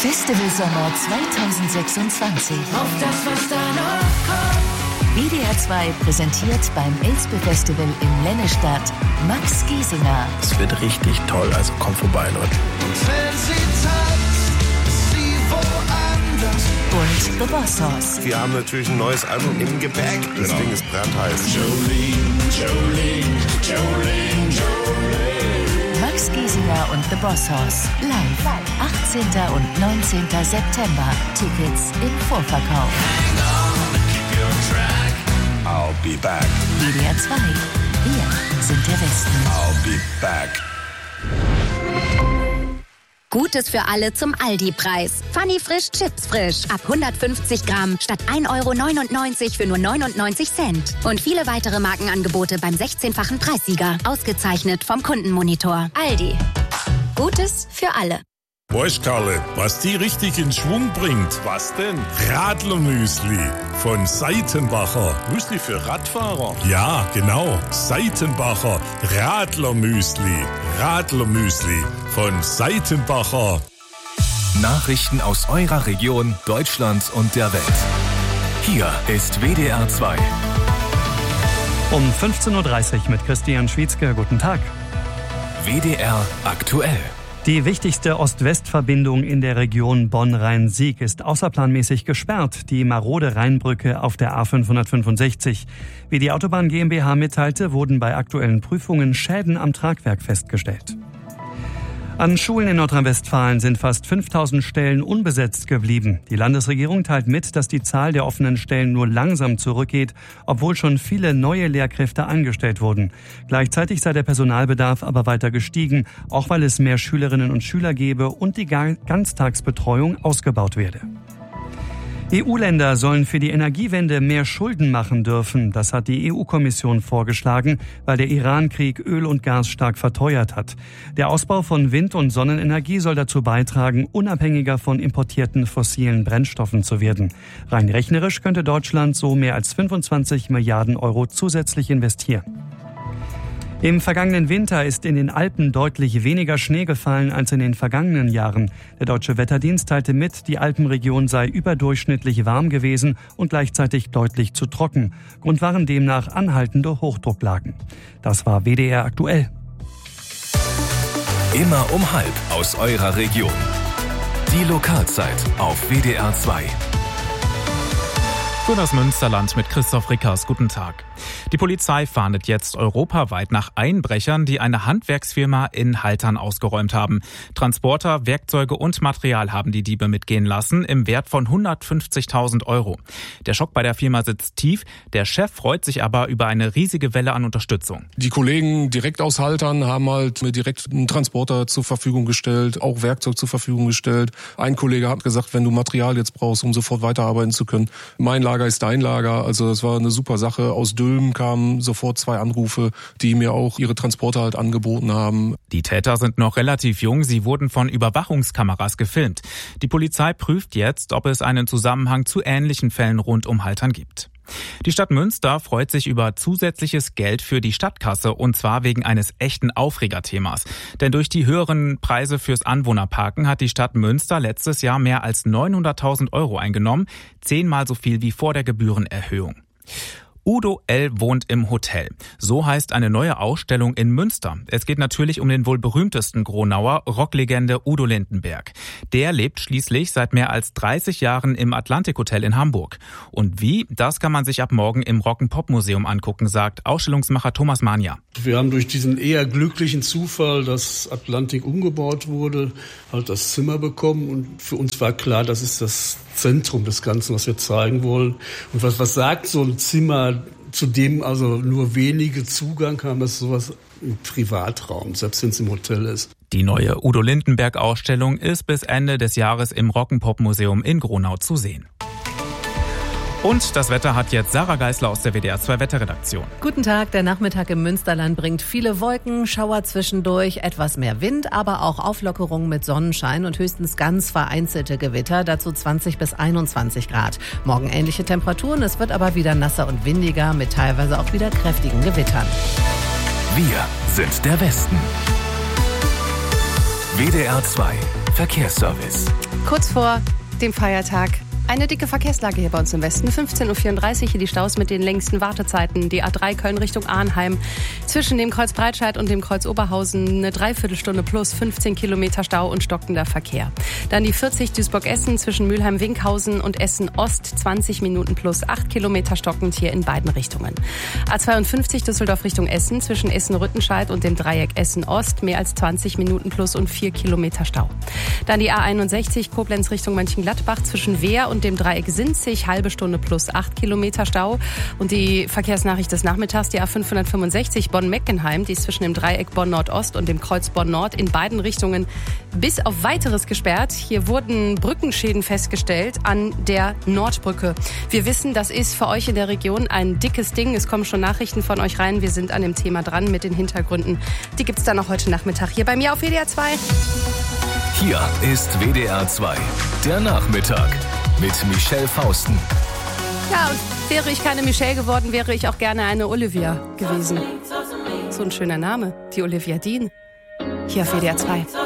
Festival Sommer 2026. Auf das, was da noch kommt. WDR 2 präsentiert beim Elspe Festival in Lennestadt Max Giesinger. Es wird richtig toll, also kommt vorbei, Leute. Und wenn sie tanzt, ist sie woanders. Und The Boss Hoss. Wir haben natürlich ein neues Album im Gepäck. Das Ding ist brandheiß. Jolene. Max Giesinger und The Boss Hoss. Live. 18. und 19. September. Tickets im Vorverkauf. I'll be back. WDR 2. Wir sind der Westen. I'll be back. Gutes für alle zum Aldi-Preis. Funny Frisch Chips frisch. Ab 150 Gramm statt 1,99 € für nur 99 Cent. Und viele weitere Markenangebote beim 16-fachen Preissieger. Ausgezeichnet vom Kundenmonitor. Aldi. Gutes für alle. Weißt Karle, was die richtig in Schwung bringt? Was denn? Radlermüsli von Seitenbacher. Müsli für Radfahrer? Ja, genau. Seitenbacher Radlermüsli. Radlermüsli von Seitenbacher. Nachrichten aus eurer Region, Deutschland und der Welt. Hier ist WDR 2. Um 15.30 Uhr mit Christian Schwietzke. Guten Tag. WDR aktuell. Die wichtigste Ost-West-Verbindung in der Region Bonn-Rhein-Sieg ist außerplanmäßig gesperrt, die marode Rheinbrücke auf der A565. Wie die Autobahn GmbH mitteilte, wurden bei aktuellen Prüfungen Schäden am Tragwerk festgestellt. An Schulen in Nordrhein-Westfalen sind fast 5000 Stellen unbesetzt geblieben. Die Landesregierung teilt mit, dass die Zahl der offenen Stellen nur langsam zurückgeht, obwohl schon viele neue Lehrkräfte eingestellt wurden. Gleichzeitig sei der Personalbedarf aber weiter gestiegen, auch weil es mehr Schülerinnen und Schüler gebe und die Ganztagsbetreuung ausgebaut werde. EU-Länder sollen für die Energiewende mehr Schulden machen dürfen. Das hat die EU-Kommission vorgeschlagen, weil der Iran-Krieg Öl und Gas stark verteuert hat. Der Ausbau von Wind- und Sonnenenergie soll dazu beitragen, unabhängiger von importierten fossilen Brennstoffen zu werden. Rein rechnerisch könnte Deutschland so mehr als 25 Milliarden Euro zusätzlich investieren. Im vergangenen Winter ist in den Alpen deutlich weniger Schnee gefallen als in den vergangenen Jahren. Der Deutsche Wetterdienst teilte mit, die Alpenregion sei überdurchschnittlich warm gewesen und gleichzeitig deutlich zu trocken. Grund waren demnach anhaltende Hochdrucklagen. Das war WDR aktuell. Immer um 12:30 aus eurer Region. Die Lokalzeit auf WDR 2. Für das Münsterland mit Christoph Rickers. Guten Tag. Die Polizei fahndet jetzt europaweit nach Einbrechern, die eine Handwerksfirma in Haltern ausgeräumt haben. Transporter, Werkzeuge und Material haben die Diebe mitgehen lassen, im Wert von 150.000 €. Der Schock bei der Firma sitzt tief. Der Chef freut sich aber über eine riesige Welle an Unterstützung. Die Kollegen direkt aus Haltern haben halt mir direkt einen Transporter zur Verfügung gestellt, auch Werkzeug zur Verfügung gestellt. Ein Kollege hat gesagt, wenn du Material jetzt brauchst, um sofort weiterarbeiten zu können, mein Lager ist dein Lager. Also es war eine super Sache. Aus Dülmen kamen sofort 2 Anrufe, die mir auch ihre Transporter halt angeboten haben. Die Täter sind noch relativ jung. Sie wurden von Überwachungskameras gefilmt. Die Polizei prüft jetzt, ob es einen Zusammenhang zu ähnlichen Fällen rund um Haltern gibt. Die Stadt Münster freut sich über zusätzliches Geld für die Stadtkasse, und zwar wegen eines echten Aufregerthemas. Denn durch die höheren Preise fürs Anwohnerparken hat die Stadt Münster letztes Jahr mehr als 900.000 € eingenommen, 10-mal so viel wie vor der Gebührenerhöhung. Udo L. wohnt im Hotel. So heißt eine neue Ausstellung in Münster. Es geht natürlich um den wohl berühmtesten Gronauer, Rocklegende Udo Lindenberg. Der lebt schließlich seit mehr als 30 Jahren im Atlantik Hotel in Hamburg. Und wie, das kann man sich ab morgen im Rock'n'Pop-Museum angucken, sagt Ausstellungsmacher Thomas Mania. Wir haben durch diesen eher glücklichen Zufall, dass Atlantik umgebaut wurde, halt das Zimmer bekommen. Und für uns war klar, das ist das Zentrum des Ganzen, was wir zeigen wollen. Und was sagt so ein Zimmer, zu dem also nur wenige Zugang haben, das ist sowas im Privatraum, selbst wenn es im Hotel ist. Die neue Udo Lindenberg-Ausstellung ist bis Ende des Jahres im Rock'n'Pop-Museum in Gronau zu sehen. Und das Wetter hat jetzt Sarah Geisler aus der WDR 2 Wetterredaktion. Guten Tag, der Nachmittag im Münsterland bringt viele Wolken, Schauer zwischendurch, etwas mehr Wind, aber auch Auflockerung mit Sonnenschein und höchstens ganz vereinzelte Gewitter, dazu 20 bis 21 Grad. Morgen ähnliche Temperaturen, es wird aber wieder nasser und windiger mit teilweise auch wieder kräftigen Gewittern. Wir sind der Westen. WDR 2 Verkehrsservice. Kurz vor dem Feiertag. Eine dicke Verkehrslage hier bei uns im Westen. 15.34 Uhr hier die Staus mit den längsten Wartezeiten. Die A3 Köln Richtung Arnheim. Zwischen dem Kreuz Breitscheid und dem Kreuz Oberhausen eine Dreiviertelstunde plus 15 Kilometer Stau und stockender Verkehr. Dann die 40 Duisburg-Essen zwischen Mülheim-Winkhausen und Essen-Ost. 20 Minuten plus 8 Kilometer stockend hier in beiden Richtungen. A52 Düsseldorf Richtung Essen zwischen Essen-Rüttenscheid und dem Dreieck Essen-Ost. Mehr als 20 Minuten plus und 4 Kilometer Stau. Dann die A61 Koblenz Richtung Mönchengladbach zwischen Wehr und dem Dreieck Sinzig, halbe Stunde plus 8 Kilometer Stau. Und die Verkehrsnachricht des Nachmittags, die A565 Bonn-Meckenheim, die ist zwischen dem Dreieck Bonn-Nordost und dem Kreuz Bonn-Nord in beiden Richtungen bis auf Weiteres gesperrt. Hier wurden Brückenschäden festgestellt an der Nordbrücke. Wir wissen, das ist für euch in der Region ein dickes Ding. Es kommen schon Nachrichten von euch rein. Wir sind an dem Thema dran mit den Hintergründen. Die gibt's dann auch heute Nachmittag hier bei mir auf WDR 2. Hier ist WDR 2, der Nachmittag mit Michelle Fausten. Ja, und wäre ich keine Michelle geworden, wäre ich auch gerne eine Olivia gewesen. So ein schöner Name, die Olivia Dean. Hier auf WDR 2.